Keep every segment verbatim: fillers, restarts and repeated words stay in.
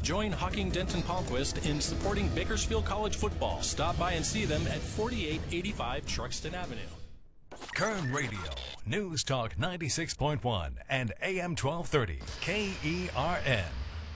Join Hawking Denton Palmquist in supporting Bakersfield College football. Stop by and see them at forty-eight eighty-five Truxton Avenue. Kern Radio, News Talk ninety-six point one and A M twelve thirty, K E R N.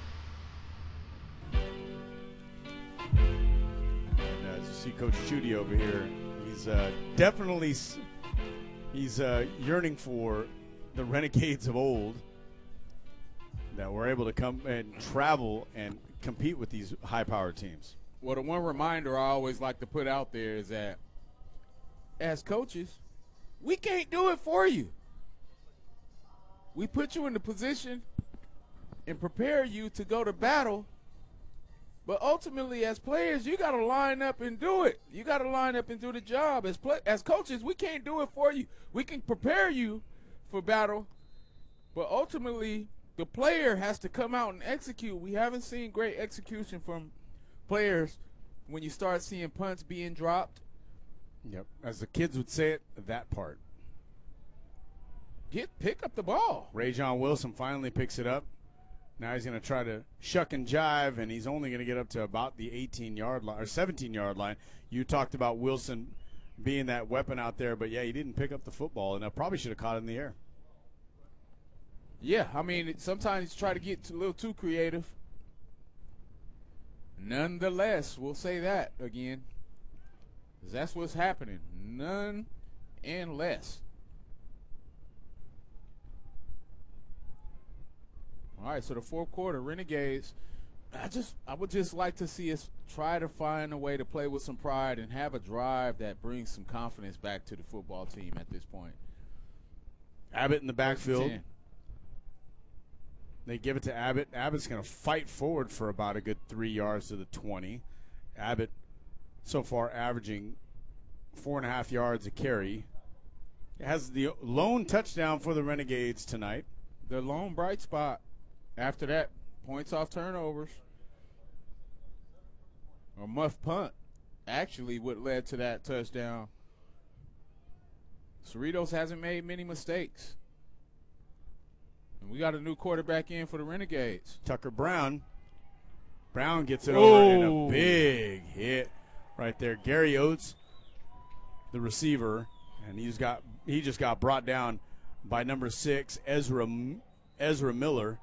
As you see Coach Chudy over here, he's uh, definitely he's uh, yearning for the Renegades of old that were able to come and travel and compete with these high-powered teams. Well, the one reminder I always like to put out there is that as coaches, we can't do it for you. We put you in the position and prepare you to go to battle, but ultimately as players, you got to line up and do it. You got to line up and do the job. As play, as coaches, we can't do it for you. We can prepare you for battle, but ultimately the player has to come out and execute. We haven't seen great execution from players when you start seeing punts being dropped. Yep, as the kids would say it, that part. Get pick up the ball. Rajon Wilson finally picks it up. Now he's going to try to shuck and jive, and he's only going to get up to about the eighteen-yard line or seventeen-yard line. You talked about Wilson being that weapon out there, but, yeah, he didn't pick up the football, and I probably should have caught it in the air. Yeah, I mean, sometimes you try to get a little too creative. Nonetheless, we'll say that again, because that's what's happening. None and less. All right, so the fourth quarter, Renegades, I just I would just like to see us try to find a way to play with some pride and have a drive that brings some confidence back to the football team at this point. Abbott in the backfield. They give it to Abbott. Abbott's going to fight forward for about a good three yards to the twenty. Abbott so far averaging four and a half yards a carry. It has the lone touchdown for the Renegades tonight. The lone bright spot. After that, points off turnovers. A muff punt, actually, what led to that touchdown. Cerritos hasn't made many mistakes. And we got a new quarterback in for the Renegades. Tucker Brown. Brown gets it over in Oh. a big hit right there. Gary Oates, the receiver, and he's got he just got brought down by number six, Ezra Ezra Miller.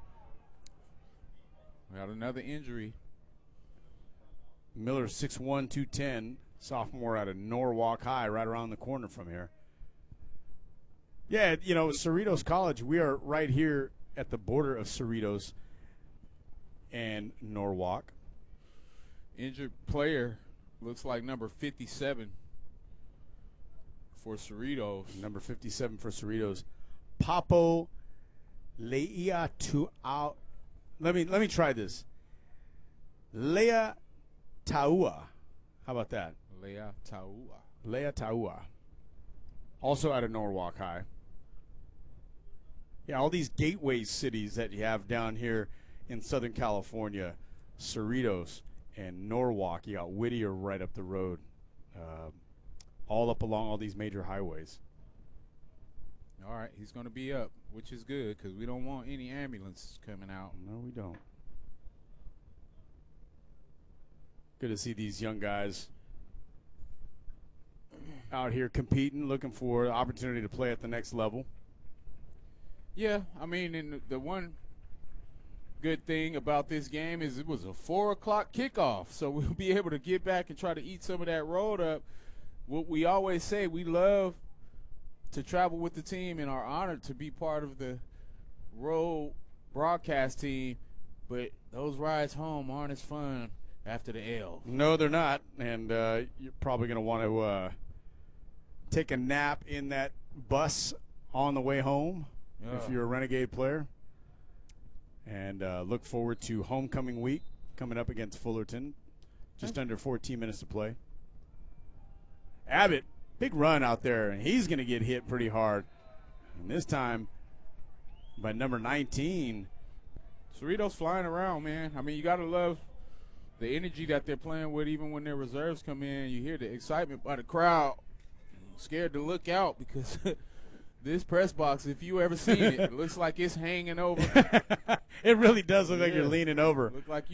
We got another injury. Miller, six one, two ten, sophomore out of Norwalk High, right around the corner from here. Yeah, you know, Cerritos College, we are right here at the border of Cerritos and Norwalk. Injured player looks like number fifty-seven for Cerritos. Number fifty-seven for Cerritos. Papo Leia Let me let me try this. Leia Taua. How about that? Leia Taua. Leia Taua. Also out of Norwalk High. Yeah, all these gateway cities that you have down here in Southern California, Cerritos and Norwalk. You got Whittier right up the road, uh, all up along all these major highways. All right, he's going to be up, which is good because we don't want any ambulances coming out. No, we don't. Good to see these young guys out here competing, looking for the opportunity to play at the next level. Yeah, I mean, and the one good thing about this game is it was a four o'clock kickoff, so we'll be able to get back and try to eat some of that road up. What we always say, we love to travel with the team and are honored to be part of the road broadcast team, but those rides home aren't as fun after the L. No, they're not, and uh, you're probably going to want to uh, take a nap in that bus on the way home Yeah. if you're a Renegade player, and uh, look forward to homecoming week coming up against Fullerton. Just under fourteen minutes to play. Abbott, big run out there, and he's going to get hit pretty hard. And this time by number nineteen. Cerritos flying around, man. I mean, you got to love the energy that they're playing with even when their reserves come in. You hear the excitement by the crowd. I'm scared to look out because this press box, if you ever seen it, it looks like it's hanging over. It really does look like Yeah. you're leaning over. Look like